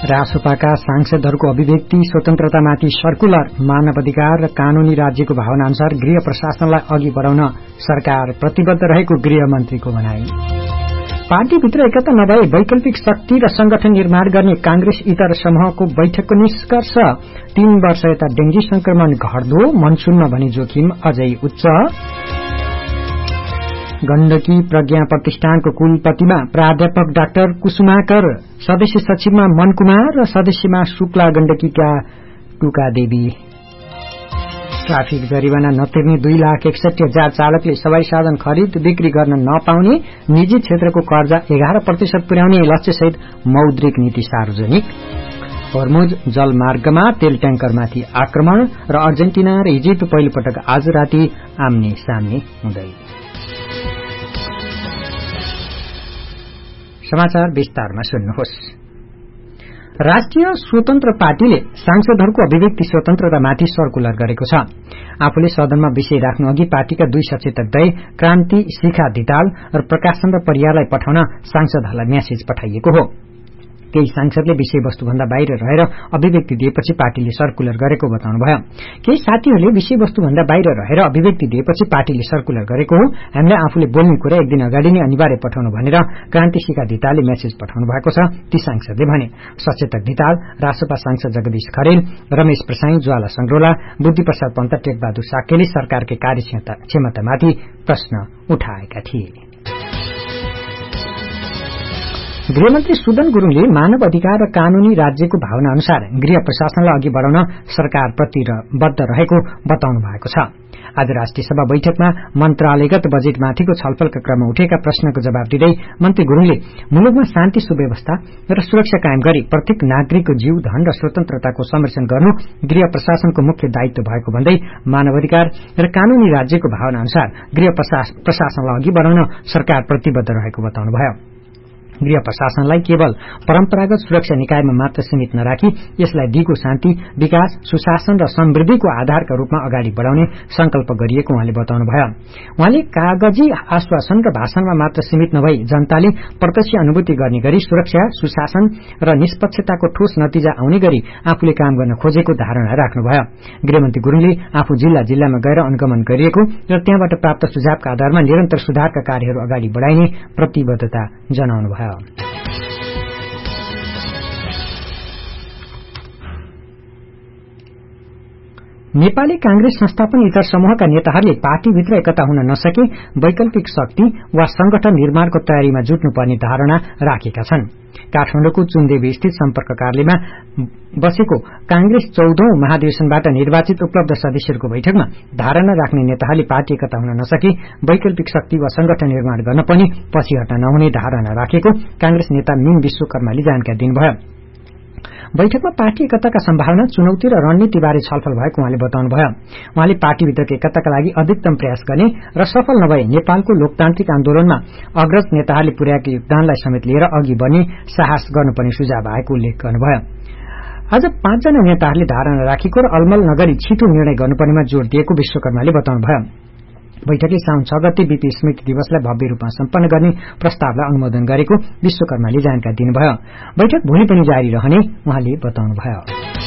रासोपाका सांसदहरूको अभिव्यक्ति स्वतन्त्रतामाथि सर्कुलर मानव अधिकार र कानूनी राज्यको भावना अनुसार गृह प्रशासनलाई अघि बढ़ाउन सरकार प्रतिबद्ध रहेको गृहमन्त्रीको भनाई। पार्टीभित्र एकता नभए वैकल्पिक शक्ति र संगठन निर्माण गर्ने कांग्रेस इतर समूहको बैठकको निष्कर्ष 3 वर्ष यता डेंगी संक्रमण घट्दो, मनसूनमा भने जोखिम अझै उच्च। गण्डकी प्रज्ञा प्रतिष्ठानको कुलपतिमा प्राध्यापक डाक्टर कुसुमाकर, सदस्य सचिवमा मन कुमार र सदस्यमा शुक्ला गण्डकीका टुका देवी। ट्राफिक जरिवाना नतिर्ने 2,61,000 चालकले सवारी साधन खरिद बिक्री गर्न नपाउने, निजी क्षेत्रको कर्जा 11% पुर्याउने लक्ष्यसहित मौद्रिक नीति सार्वजनिक। हर्मुज जलमार्गमा तेल ट्याङ्करमाथि आक्रमण र अर्जेन्टिना र इजिप्ट पहिलोपटक आज राति आम्ने सामने हुँदै। समाचार विस्तारमा सुन्नुहोस्। राष्ट्रिय स्वतन्त्र पार्टीले सांसदहरूको अभिव्यक्ति स्वतन्त्रतामाथि सर्कुलर गरेको छ। आफूले सदनमा विषय राख्नु अघि पार्टीका 2 सचेतक दय क्रान्ति शिखा धिताल र प्रकाश चन्द्र परियारलाई पठाउन सांसदहरूलाई म्यासेज पठाइएको हो। केही सांसदले विषयवस्तुभन्दा बाहिर रहेर अभिव्यक्ति दिएपछि पार्टीले सर्कुलर गरेको बताउनुभयो। केही साथीहरूले विषयवस्तुभन्दा बाहिर रहेर अभिव्यक्ति दिएपछि पार्टीले सर्कुलर गरेको हो, हामीले आफूले बोल्ने कुरा 1 दिन अगाडि नै अनिवार्य पठाउनु भनेर क्रान्ति शिखा धितालले मेसेज पठाउनु भएको छ। ती सांसदले भने सचेतक धिताल, रासोपा सांसद जगदीश खरेल, रमेश प्रसाई, ज्वाला संग्रोला, बुद्धि प्रसाद पन्त, टेकबहादुर साक्यले सरकारकै कार्यक्षमतामाथि प्रश्न उठाएका थिए। गृहमन्त्री सुदन गुरूङले मानव अधिकार र कानूनी राज्यको भावना अनुसार गृह प्रशासनलाई अघि बढ़ाउन सरकार प्रतिबद्ध रहेको बताउनु भएको छ। आज राष्ट्रिय सभा बैठकमा मन्त्रालयगत बजेटमाथिको छलफलका क्रममा उठेका प्रश्नको जवाब दिँदै मन्त्री गुरूङले मुलुकमा शान्ति सुव्यवस्था र सुरक्षा कायम गरी प्रत्येक नागरिकको जीव, धन र स्वतन्त्रताको संरक्षण गर्नु गृह प्रशासनको मुख्य दायित्व भएको भन्दै मानव अधिकार र कानूनी राज्यको भावना अनुसार गृह प्रशासनलाई अघि बढ़ाउन सरकार प्रतिबद्ध रहेको बताउनुभयो। गृह प्रशासनलाई केवल परम्परागत सुरक्षा निकायमा मात्र सीमित नराखी यसलाई दिगो शान्ति, विकास, सुशासन र समृद्धिको आधारका रूपमा अगाडि बढ़ाउने संकल्प गरिएको उहाँले बताउनुभयो। उहाँले कागजी आश्वासन र भाषणमा मात्र सीमित नभई जनताले प्रत्यक्ष अनुभूति गर्ने गरी सुरक्षा, सुशासन र निष्पक्षताको ठोस नतिजा आउने गरी आफूले काम गर्न खोजेको धारणा राख्नुभयो। गृहमन्त्री गुरूङले आफू जिल्ला जिल्लामा गएर अनुगमन गरिएको र त्यहाँबाट प्राप्त सुझावका आधारमा निरन्तर सुधारका कार्यहरू अगाडि बढ़ाइने प्रतिबद्धता जनाउनुभयो। नेपाली कांग्रेस संस्थापन इतर समूहका नेताहरूले पार्टीभित्र एकता हुन नसके वैकल्पिक शक्ति वा संगठन निर्माणको तयारीमा जुट्नुपर्ने धारणा राखेका छन्। काठमाडौँको चुन्देवी स्थित सम्पर्क कार्यालयमा बसेको कांग्रेस 14औं महाधिवेशनबाट निर्वाचित उपलब्ध सदस्यहरूको बैठकमा धारणा राख्ने नेताहरूले पार्टी एकता हुन नसके वैकल्पिक शक्ति वा संगठन निर्माण गर्न पनि पछि हट्न नहुने धारणा राखेको कांग्रेस नेता मीन विश्वकर्माले जानकारी दिनुभयो। बैठकमा पार्टी एकताका सम्भावना, चुनौती र रणनीतिबारे छलफल भएको उहाँले बताउनुभयो। उहाँले पार्टीभित्रको एकताका लागि अधिकतम प्रयास गर्ने र सफल नभए नेपालको लोकतान्त्रिक आन्दोलनमा अग्रज नेताहरूले पुर्याएको योगदानलाई समेत लिएर अघि बढ्ने साहस गर्नुपर्ने सुझाव आएको उल्लेख गर्नुभयो। आज 5 जना नेताहरूले धारणा राखेको र अलमल नगरी छिटो निर्णय गर्नुपर्नेमा जोड़ दिएको विश्वकर्माले बताउनुभयो। बैठकले साउन 6 गते बीपी स्मृति दिवसलाई भव्य रूपमा सम्पन्न गर्ने प्रस्तावलाई अनुमोदन गरेको विश्वकर्माले जानकारी दिनुभयो। बैठक भोलि पनि जारी रहने उहाँले बताउनुभयो।